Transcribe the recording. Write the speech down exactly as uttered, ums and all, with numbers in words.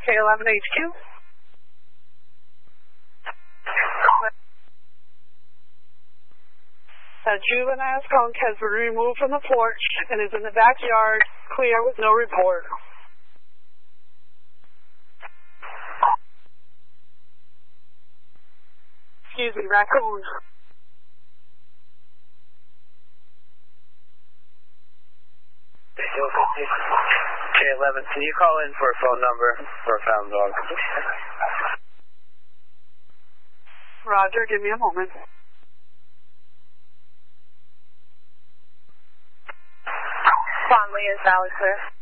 K eleven H Q. A juvenile skunk has been removed from the porch and is in the backyard, clear with no report. Excuse me, raccoon. K eleven, can you call in for a phone number for a found dog? Roger, give me a moment. Conley is valid, sir.